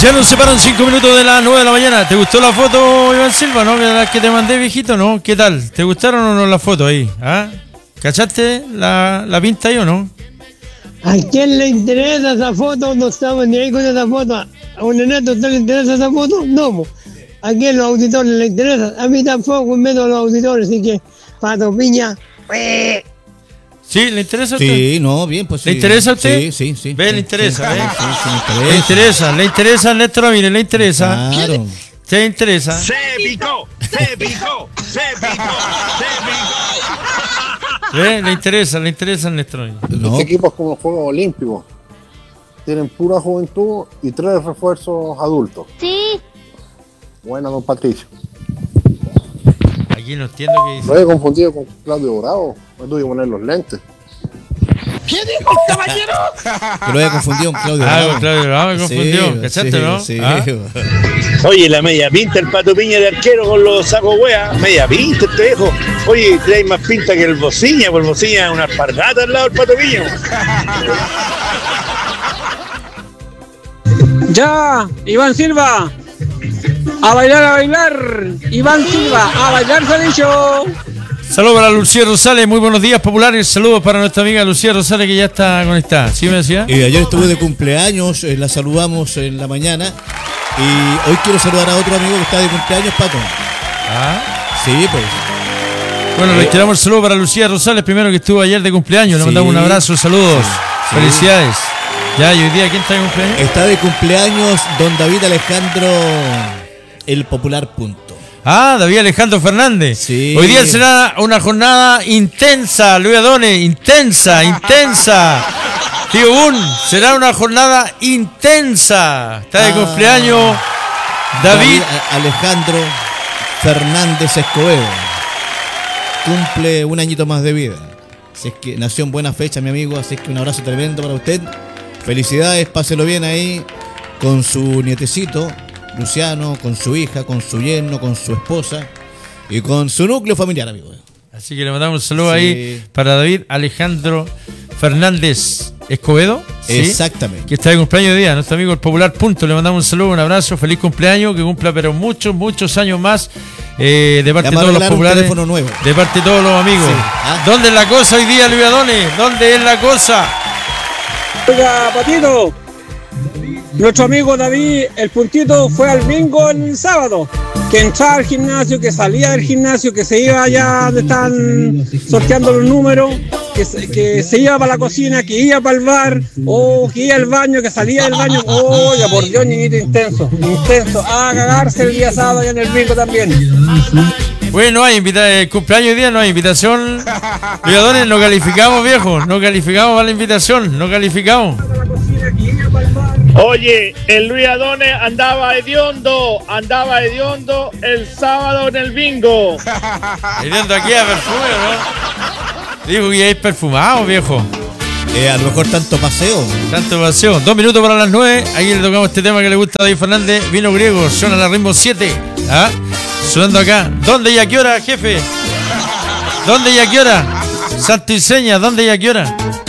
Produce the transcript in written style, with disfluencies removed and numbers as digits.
Ya nos separan 5 minutos de las 9 de la mañana. ¿Te gustó la foto, Iván Silva, no? La que te mandé, viejito, ¿no? ¿Qué tal? ¿Te gustaron o no las fotos ahí? ¿Ah? ¿Cachaste la pinta ahí o no? ¿A quién le interesa esa foto? No estamos ni ahí con esa foto. ¿A un neto le interesa esa foto? No. ¿A quién los auditores le interesa? A mí tampoco, menos los auditores, así que Pato Piña. ¿Sí? ¿Le interesa a usted? Sí, no, bien, pues sí. ¿Le interesa a usted? Sí. Ve, sí, le interesa, sí, ¿ve? sí, Le interesa, Néstor Ramírez, le interesa. Claro. ¿Te interesa? Se picó. ¿Ve? Le interesa Néstor Ramírez. No. Este equipo es como los Juegos Olímpicos. Tienen pura juventud y 3 refuerzos adultos. Sí. Bueno, don Patricio. Aquí no entiendo qué dice. Lo he confundido con Claudio Bravo. Me tuve que poner los lentes. ¿Qué dijo, caballero? Que lo había confundido con Claudio Ah, Bravo. con Claudio Bravo me confundió. ¿Cachaste, no? Sí. ¿Ah? Oye, la media pinta el Pato Piña de arquero con los sacos wea. Media pinta este viejo. Oye, trae más pinta que el Bociña, pues el Bociña es una alpargata al lado del Pato Piña. Ya, Iván Silva. A bailar. Iván Silva, a bailar se ha dicho. Saludos para Lucía Rosales, muy buenos días populares. Saludos para nuestra amiga Lucía Rosales que ya está conectada. ¿Sí me decía? Ayer estuve de cumpleaños, la saludamos en la mañana. Y hoy quiero saludar a otro amigo que está de cumpleaños, Pato. Ah. Sí, pues. Bueno, reiteramos el saludo para Lucía Rosales, primero que estuvo ayer de cumpleaños. Le Sí. mandamos un abrazo, saludos. Sí. Felicidades. Ya, y hoy día, ¿quién está de cumpleaños? Está de cumpleaños don David Alejandro, el popular punto. Ah, David Alejandro Fernández. Sí. Hoy día será una jornada intensa, Luis Adone, intensa. Tío Bun, será una jornada intensa. Está de cumpleaños David Alejandro Fernández Escobedo. Cumple un añito más de vida. Así es que nació en buena fecha, mi amigo. Así es que un abrazo tremendo para usted. Felicidades, páselo bien ahí con su nietecito Luciano, con su hija, con su yerno, con su esposa y con su núcleo familiar, amigo. Así que le mandamos un saludo Sí. ahí para David Alejandro Fernández Escobedo. ¿sí? Exactamente. Que está de cumpleaños hoy día, nuestro amigo el popular punto. Le mandamos un saludo, un abrazo, feliz cumpleaños, que cumpla pero muchos años más de parte de todos los populares. Un teléfono nuevo. De parte de todos los amigos. Sí. ¿Ah? ¿Dónde es la cosa hoy día, Luis Adone? ¿Dónde es la cosa? Oiga, Patito. Nuestro amigo David, el puntito, fue al bingo el sábado. Que entraba al gimnasio, que salía del gimnasio, que se iba allá donde están sorteando los números, que se iba para la cocina, que iba para el bar, que iba al baño, que salía del baño. Oiga, por Dios, niñito intenso. A cagarse el día sábado allá en el bingo también. Bueno, no hay cumpleaños hoy día, no hay invitación. Luis Adone, no calificamos, viejo. No calificamos para la invitación, no calificamos. Oye, el Luis Adone andaba hediondo el sábado en el bingo. Hediondo aquí a perfume, ¿no? Dijo que ya es perfumado, viejo. A lo mejor tanto paseo. 2 minutos para las 9. Aquí le tocamos este tema que le gusta a David Fernández. Vino griego, suena la ritmo 7. ¿Ah? Sonando acá. ¿Dónde y a qué hora, jefe? ¿Dónde y a qué hora? Santo y seña, ¿dónde y a qué hora?